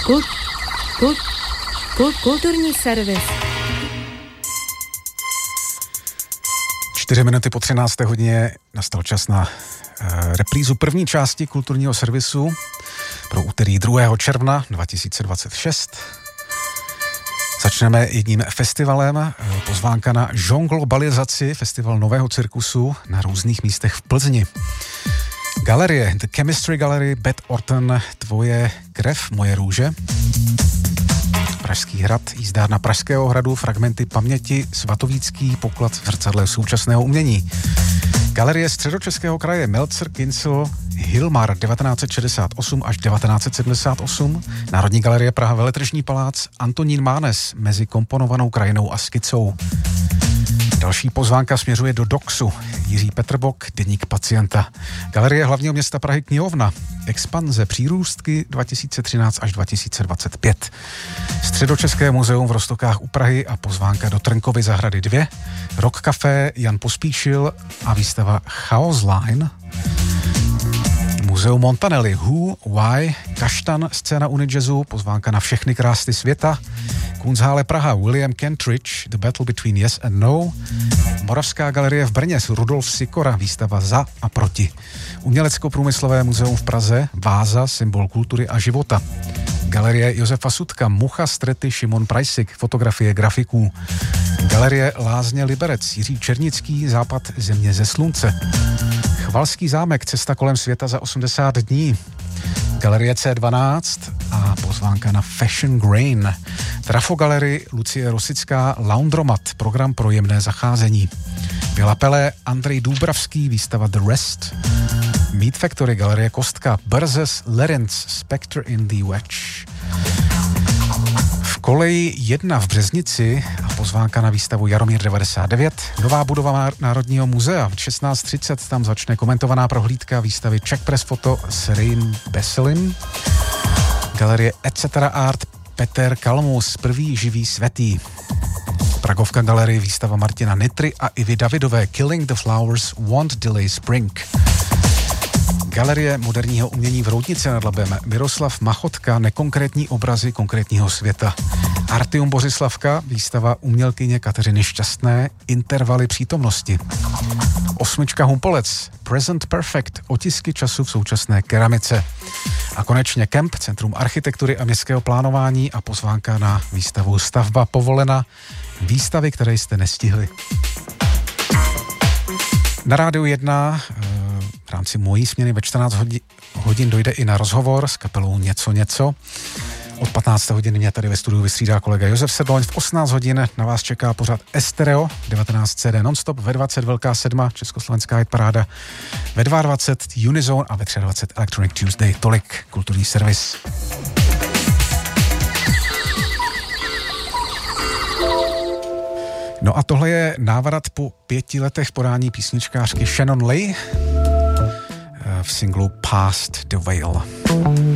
Kulturní servis. 4 minuty po 13. hodině nastal čas na reprízu první části kulturního servisu pro úterý 2. června 2026. Začneme jedním festivalem, pozvánka na žonglobalizaci, festival nového cirkusu na různých místech v Plzni. Galerie, The Chemistry Gallery, Beth Orton, Tvoje krev, moje růže. Pražský hrad, jízdárna Pražského hradu, fragmenty paměti, svatovícký poklad v zrcadle současného umění. Galerie Středočeského kraje Meltzer, Kincel, Hilmar 1968 až 1978, Národní galerie Praha, Veletržní palác, Antonín Mánes mezi komponovanou krajinou a skicou. Další pozvánka směřuje do DOXu. Jiří Petrbok, deník pacienta. Galerie hlavního města Prahy Knihovna. Expanze přírůstky 2013 až 2025. Středočeské muzeum v Roztokách u Prahy a pozvánka do Trnkovy zahrady 2. Rock Café Jan Pospíšil a výstava Chaos Line. Muzeum Montanelli, Who, Why, Kaštan, scéna Unijazzu, pozvánka na všechny krásy světa. Kunsthalle Praha, William Kentridge, The Battle Between Yes and No. Moravská galerie v Brně, Rudolf Sikora, výstava Za a proti. Umělecko-průmyslové muzeum v Praze, Váza, symbol kultury a života. Galerie Josefa Sudka, Mucha, Strety, Šimon Prajsik, fotografie grafiků. Galerie Lázně Liberec, Jiří Černický, Západ země ze slunce. Chvalský zámek, cesta kolem světa za 80 dní. Galerie C12 a pozvánka na Fashion Grain. Trafogalery Lucie Rosická, Laundromat, program pro jemné zacházení. Vila Pelé, Andrej Dúbravský, výstava The Rest. Meat Factory, Galerie Kostka, Berzes, Lerenc, Spectre in the Wedge. V koleji 1 v Březnici a pozvánka na výstavu Jaromír 99. Nová budova Národního muzea. V 16:30 tam začne komentovaná prohlídka výstavy Czech Press Photo s Rein Beselim. Galerie Etc. Art Peter Kalmus, první živý světý. Pragovka galerie výstava Martina Nitry a Ivy Davidové Killing the Flowers Won't Delay Spring. Galerie moderního umění v Roudnici nad Labem, Miroslav Machotka, nekonkrétní obrazy konkrétního světa. Artium Bořislavka, výstava umělkyně Kateřiny Šťastné, Intervaly přítomnosti. 8. Humpolec, Present Perfect, otisky času v současné keramice. A konečně Kemp, Centrum architektury a městského plánování a pozvánka na výstavu Stavba povolena, výstavy, které jste nestihli. Na Rádiu 1 v rámci mojí směny ve 14 hodin dojde i na rozhovor s kapelou Něco. Od 15 hodin mě tady ve studiu vystřídá kolega Josef Sedloň. V 18 hodin na vás čeká pořad Estereo, 19 CD nonstop, ve 20 Velká sedma, Československá hitparáda, ve 22 Unizone a ve 23 Electronic Tuesday. Tolik kulturní servis. No a tohle je návrat po 5 letech podání písničkářky Shannon Lee v singlu Past the Veil.